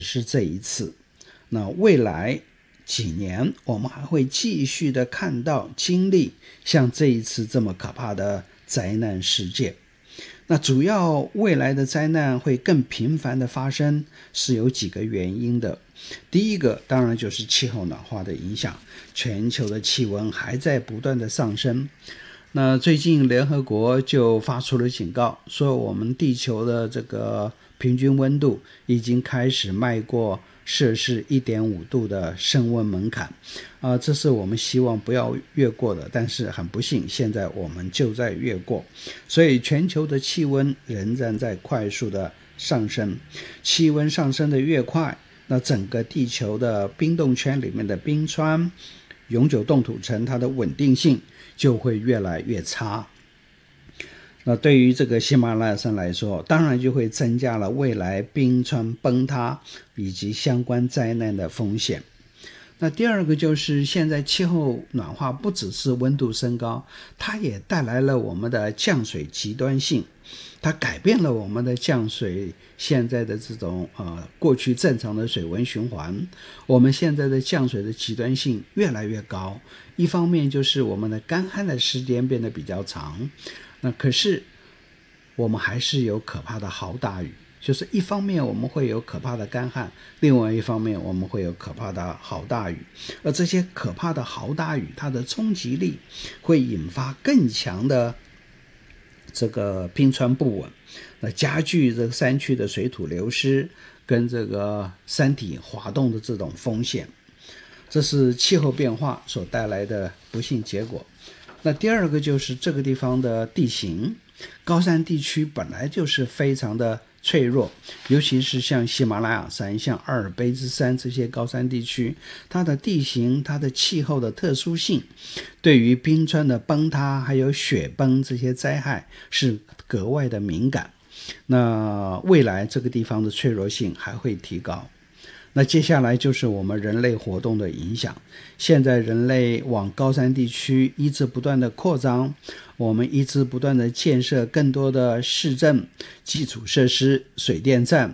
是这一次，那未来几年我们还会继续的看到经历像这一次这么可怕的灾难事件。那主要未来的灾难会更频繁的发生，是有几个原因的。第一个当然就是气候暖化的影响，全球的气温还在不断的上升。那最近联合国就发出了警告，说我们地球的这个平均温度已经开始迈过摄氏 1.5 度的升温门槛，这是我们希望不要越过的，但是很不幸现在我们就在越过。所以全球的气温仍然在快速的上升，气温上升的越快，那整个地球的冰冻圈里面的冰川、永久冻土层它的稳定性就会越来越差。那对于这个喜马拉雅山来说，当然就会增加了未来冰川崩塌以及相关灾难的风险。那第二个就是现在气候暖化不只是温度升高，它也带来了我们的降水极端性，它改变了我们的降水现在的这种过去正常的水文循环。我们现在的降水的极端性越来越高，一方面就是我们的干旱的时间变得比较长，那可是我们还是有可怕的豪大雨，就是一方面我们会有可怕的干旱，另外一方面我们会有可怕的豪大雨，而这些可怕的豪大雨它的冲击力会引发更强的这个冰川不稳，那加剧这个山区的水土流失跟这个山体滑动的这种风险，这是气候变化所带来的不幸结果。那第二个就是这个地方的地形，高山地区本来就是非常的脆弱，尤其是像喜马拉雅山、像阿尔卑斯山这些高山地区，它的地形、它的气候的特殊性，对于冰川的崩塌还有雪崩这些灾害是格外的敏感。那未来这个地方的脆弱性还会提高。那接下来就是我们人类活动的影响。现在人类往高山地区一直不断的扩张，我们一直不断的建设更多的市政、基础设施、水电站，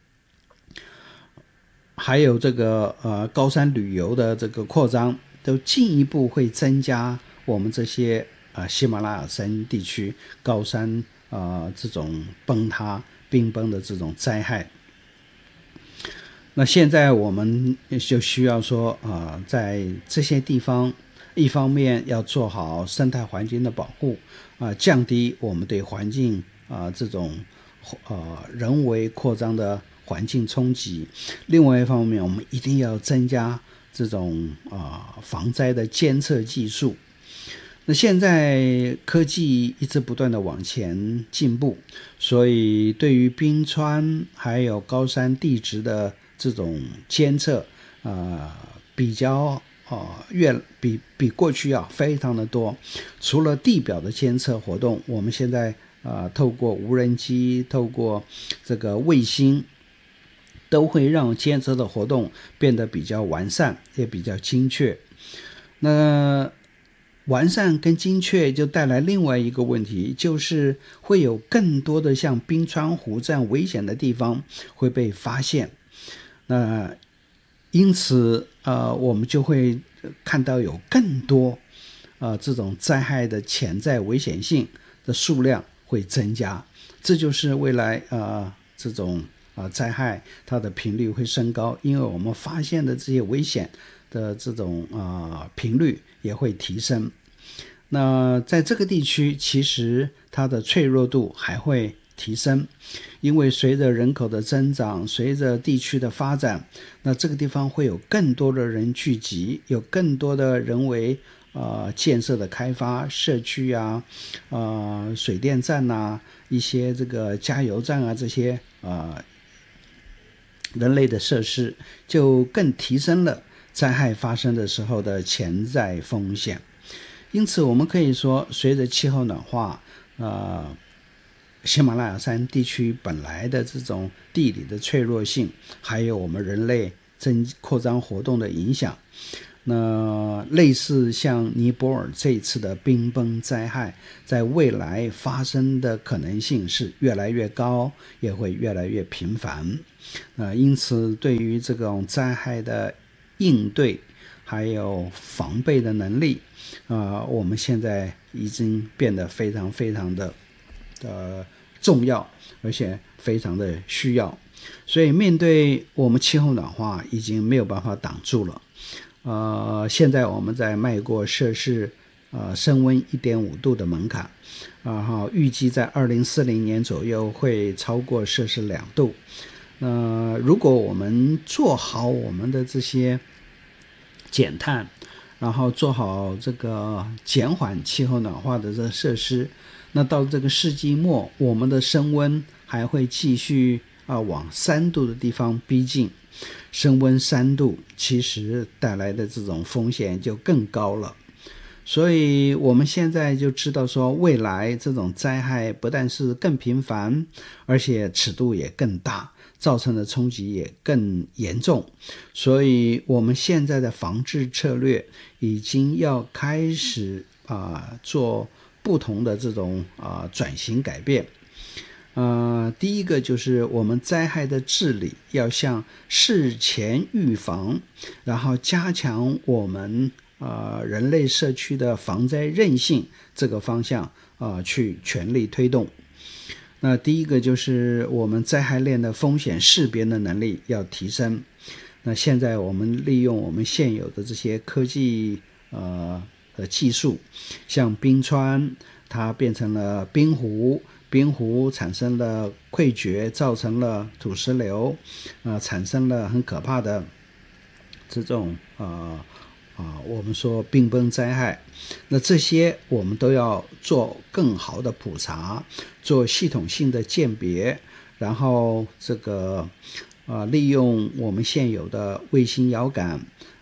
还有这个高山旅游的这个扩张，都进一步会增加我们这些喜马拉雅山地区高山这种崩塌、冰崩的这种灾害。那现在我们就需要说在这些地方，一方面要做好生态环境的保护，降低我们对环境这种人为扩张的环境冲击，另外一方面我们一定要增加这种防灾的监测技术。那现在科技一直不断的往前进步，所以对于冰川还有高山地质的这种监测比较比过去要非常的多。除了地表的监测活动，我们现在透过无人机、透过这个卫星，都会让监测的活动变得比较完善，也比较精确。那完善跟精确就带来另外一个问题，就是会有更多的像冰川湖这样危险的地方会被发现。那因此我们就会看到有更多这种灾害的潜在危险性的数量会增加，这就是未来这种灾害它的频率会升高，因为我们发现的这些危险的这种频率也会提升。那在这个地区其实它的脆弱度还会提升，因为随着人口的增长，随着地区的发展，那这个地方会有更多的人聚集，有更多的人为建设的开发，社区水电站一些这个加油站这些人类的设施，就更提升了灾害发生的时候的潜在风险。因此我们可以说，随着气候暖化喜马拉雅山地区本来的这种地理的脆弱性，还有我们人类扩张活动的影响， 那类似像尼泊尔这一次的冰崩灾害，在未来发生的可能性是越来越高，也会越来越频繁。因此对于这种灾害的应对还有防备的能力，我们现在已经变得非常非常的重要，而且非常的需要。所以面对我们气候暖化已经没有办法挡住了。现在我们在迈过摄氏升温 1.5 度的门槛，预计在2040年左右会超过摄氏2度。如果我们做好我们的这些减碳，然后做好这个减缓气候暖化的这个设施，那到这个世纪末，我们的升温还会继续往3度的地方逼近。升温3度其实带来的这种风险就更高了。所以我们现在就知道说，未来这种灾害不但是更频繁，而且尺度也更大，造成的冲击也更严重。所以我们现在的防治策略已经要开始做不同的这种转型改变。第一个就是我们灾害的治理要向事前预防，然后加强我们人类社区的防灾韧性这个方向去全力推动。那第一个就是我们灾害链的风险识别的能力要提升。那现在我们利用我们现有的这些科技的技术，像冰川它变成了冰湖，冰湖产生了溃决，造成了土石流，产生了很可怕的这种我们说冰崩灾害。那这些我们都要做更好的普查，做系统性的鉴别，然后这个利用我们现有的卫星遥感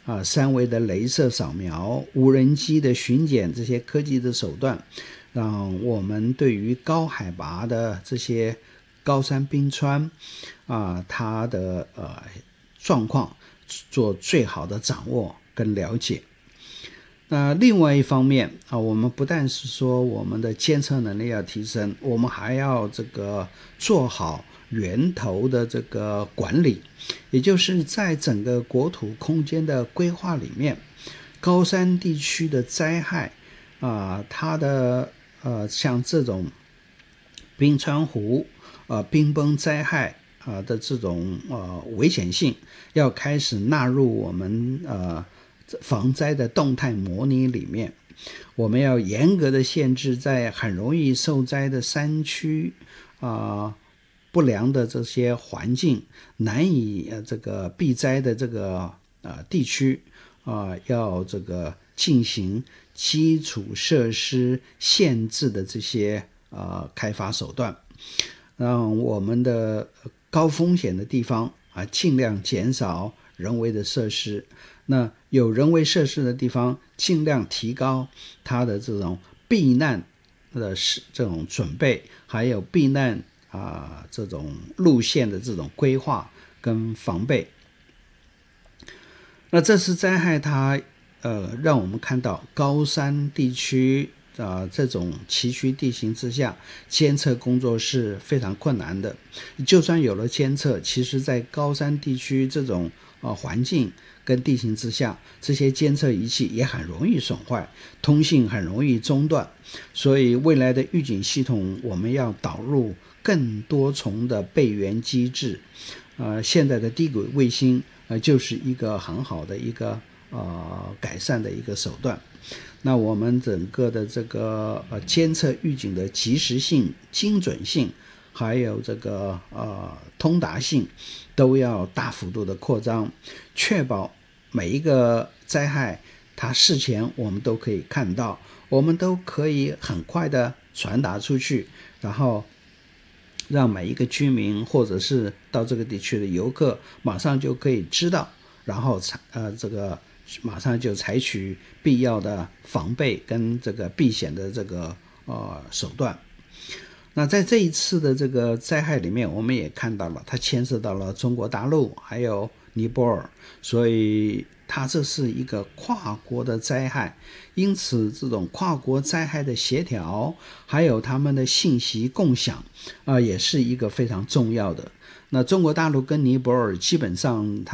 3维的雷射扫描，无人机的巡检，这些科技的手段，让我们对于高海拔的这些高山冰川它的状况做最好的掌握跟了解。那另外一方面我们不但是说我们的监测能力要提升，我们还要这个做好源头的这个管理，也就是在整个国土空间的规划里面，高山地区的灾害它的像这种冰川湖冰崩灾害的这种危险性，要开始纳入我们防灾的动态模拟里面。我们要严格的限制在很容易受灾的山区不良的这些环境，难以这个避灾的这个地区要这个进行基础设施限制的这些开发手段，让我们的高风险的地方尽量减少人为的设施。那有人为设施的地方，尽量提高它的这种避难的这种准备，还有避难这种路线的这种规划跟防备。那这次灾害它让我们看到高山地区这种崎岖地形之下，监测工作是非常困难的。就算有了监测，其实在高山地区这种环境跟地形之下，这些监测仪器也很容易损坏，通信很容易中断。所以未来的预警系统我们要导入更多重的备援机制。现在的低轨卫星就是一个很好的一个改善的一个手段。那我们整个的这个监测预警的及时性、精准性，还有这个通达性都要大幅度的扩张，确保每一个灾害它事前我们都可以看到，我们都可以很快的传达出去，然后让每一个居民或者是到这个地区的游客马上就可以知道，然后这个马上就采取必要的防备跟这个避险的这个手段。那在这一次的这个灾害里面，我们也看到了它牵涉到了中国大陆还有尼泊尔，所以它这是一个跨国的灾害，因此这种跨国灾害的协调，还有他们的信息共享也是一个非常重要的。那中国大陆跟尼泊尔基本上